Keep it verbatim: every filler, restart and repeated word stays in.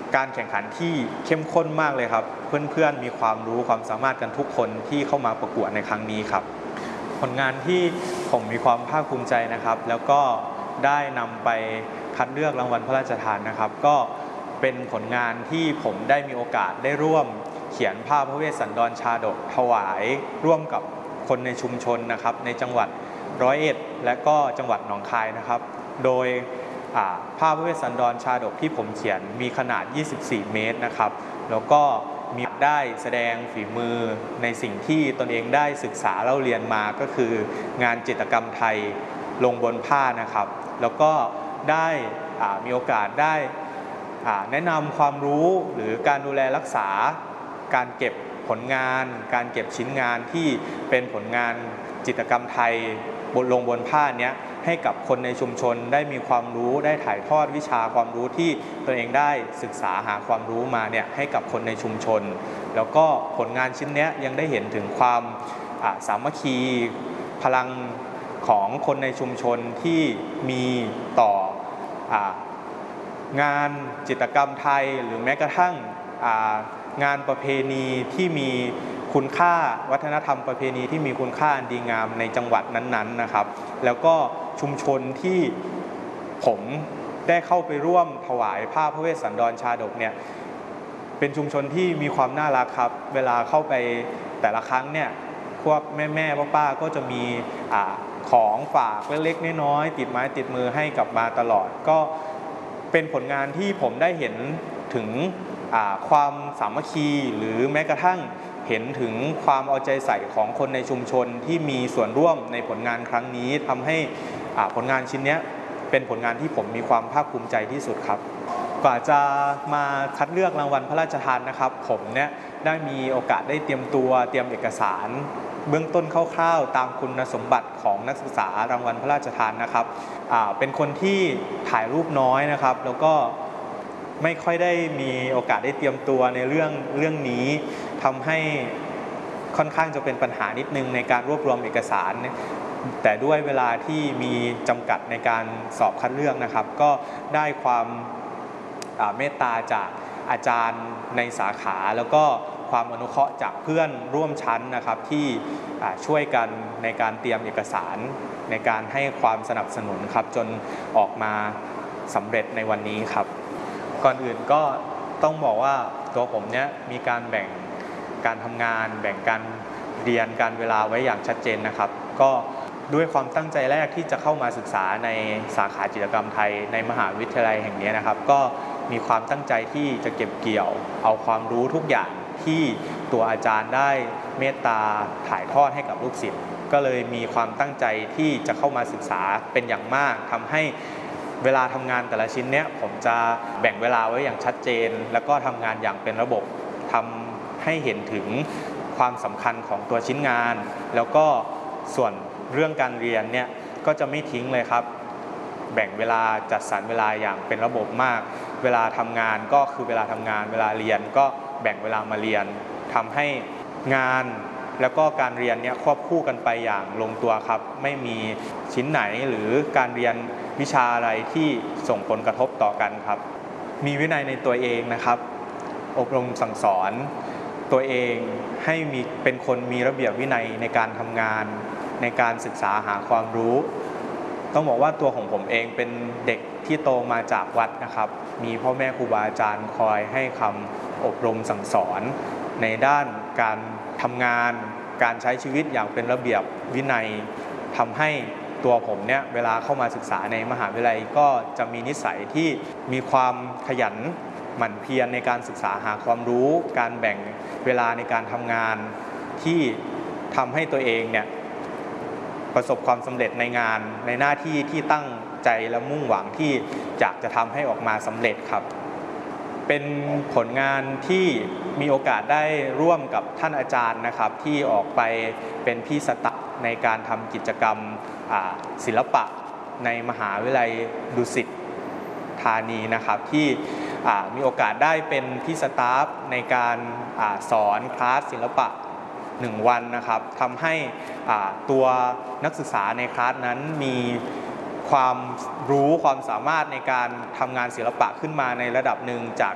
การแข่งขันที่เข้มข้นมากเลยครับเพื่อนๆมีความรู้ความสามารถกันทุกคนที่เข้ามาประกวดในครั้งนี้ครับผลงานที่ผมมีความภาคภูมิใจนะครับแล้วก็ได้นำไปคัดเลือกรางวัลพระราชทานนะครับก็เป็นผลงานที่ผมได้มีโอกาสได้ร่วมเขียนภาพพระเวสสันดรชาดกถวายร่วมกับคนในชุมชนนะครับในจังหวัดร้อยเอ็ดและก็จังหวัดหนองคายนะครับโดยภาพพระเวสสันดรชาดกที่ผมเขียนมีขนาดยี่สิบสี่เมตรนะครับแล้วก็มีได้แสดงฝีมือในสิ่งที่ตนเองได้ศึกษาเล่าเรียนมาก็คืองานจิตรกรรมไทยลงบนผ้านะครับแล้วก็ได้มีโอกาสได้แนะนำความรู้หรือการดูแลรักษาการเก็บผลงานการเก็บชิ้นงานที่เป็นผลงานจิตรกรรมไทยบนลงบนผ้านี้ให้กับคนในชุมชนได้มีความรู้ได้ถ่ายทอดวิชาความรู้ที่ตนเองได้ศึกษาหาความรู้มาเนี่ยให้กับคนในชุมชนแล้วก็ผลงานชิ้นนี้ยังได้เห็นถึงความสามัคคีพลังของคนในชุมชนที่มีต่องานจิตรกรรมไทยหรือแม้กระทั่งงานประเพณีที่มีคุณค่าวัฒนธรรมประเพณีที่มีคุณค่าดีงามในจังหวัดนั้นๆนะครับแล้วก็ชุมชนที่ผมได้เข้าไปร่วมถวายภาพพระเวสสันดรชาดกเนี่ยเป็นชุมชนที่มีความน่ารักครับเวลาเข้าไปแต่ละครั้งเนี่ยพวกแม่ๆป้าๆก็จะมีอ่าของฝากเล็กๆน้อยๆติดไม้ติดมือให้กลับมาตลอดก็เป็นผลงานที่ผมได้เห็นถึงความสามัคคีหรือแม้กระทั่งเห็นถึงความเอาใจใส่ของคนในชุมชนที่มีส่วนร่วมในผลงานครั้งนี้ทำให้ผลงานชิ้นนี้เป็นผลงานที่ผมมีความภาคภูมิใจที่สุดครับกว่าจะมาคัดเลือกรางวัลพระราชทานนะครับผมเนี่ยได้มีโอกาสได้เตรียมตัวเตรียมเอกสารเบื้องต้นคร่าวๆตามคุณสมบัติของนักศึกษารางวัลพระราชทานนะครับเป็นคนที่ถ่ายรูปน้อยนะครับแล้วก็ไม่ค่อยได้มีโอกาสได้เตรียมตัวในเรื่องเรื่องนี้ทำให้ค่อนข้างจะเป็นปัญหานิดนึงในการรวบรวมเอกสารแต่ด้วยเวลาที่มีจำกัดในการสอบคัดเลือกนะครับก็ได้ความเมตตาจากอาจารย์ในสาขาแล้วก็ความอนุเคราะห์จากเพื่อนร่วมชั้นนะครับที่ช่วยกันในการเตรียมเอกสารในการให้ความสนับสนุนครับจนออกมาสำเร็จในวันนี้ครับก่อนอื่นก็ต้องบอกว่าตัวผมเนี้ยมีการแบ่งการทำงานแบ่งการเรียนการเวลาไว้อย่างชัดเจนนะครับก็ด้วยความตั้งใจแรกที่จะเข้ามาศึกษาในสาขาจิตรกรรมไทยในมหาวิทยาลัยแห่งนี้นะครับก็มีความตั้งใจที่จะเก็บเกี่ยวเอาความรู้ทุกอย่างที่ตัวอาจารย์ได้เมตตาถ่ายทอดให้กับลูกศิษย์ก็เลยมีความตั้งใจที่จะเข้ามาศึกษาเป็นอย่างมากทำให้เวลาทำงานแต่ละชิ้นเนี้ยผมจะแบ่งเวลาไว้อย่างชัดเจนแล้วก็ทำงานอย่างเป็นระบบทำให้เห็นถึงความสำคัญของตัวชิ้นงานแล้วก็ส่วนเรื่องการเรียนเนี่ยก็จะไม่ทิ้งเลยครับแบ่งเวลาจัดสรรเวลาอย่างเป็นระบบมากเวลาทำงานก็คือเวลาทำงานเวลาเรียนก็แบ่งเวลามาเรียนทำให้งานแล้วก็การเรียนเนี่ยควบคู่กันไปอย่างลงตัวครับไม่มีชิ้นไหนหรือการเรียนวิชาอะไรที่ส่งผลกระทบต่อกันครับมีวินัยในตัวเองนะครับอบรมสั่งสอนตัวเองให้มีเป็นคนมีระเบียบวินัยในการทำงานในการศึกษาหาความรู้ต้องบอกว่าตัวของผมเองเป็นเด็กที่โตมาจากวัดนะครับมีพ่อแม่ครูบาอาจารย์คอยให้คำอบรมสั่งสอนในด้านการทำงานการใช้ชีวิตอย่างเป็นระเบียบวินัยทำให้ตัวผมเนี่ยเวลาเข้ามาศึกษาในมหาวิทยาลัยก็จะมีนิสัยที่มีความขยันหมั่นเพียรในการศึกษาหาความรู้การแบ่งเวลาในการทำงานที่ทำให้ตัวเองเนี่ยประสบความสำเร็จในงานในหน้าที่ที่ตั้งใจและมุ่งหวังที่อยากจะทำให้ออกมาสำเร็จครับเป็นผลงานที่มีโอกาสได้ร่วมกับท่านอาจารย์นะครับที่ออกไปเป็นพี่สตาฟในการทำกิจกรรมศิลปะในมหาวิทยาลัยดุสิตธานีนะครับที่มีโอกาสได้เป็นพี่สตาฟในการสอนคลาสศิลปะหนึ่งวันนะครับทำให้ตัวนักศึกษาในคลาสนั้นมีความรู้ความสามารถในการทำงานศิลปะขึ้นมาในระดับหนึ่งจาก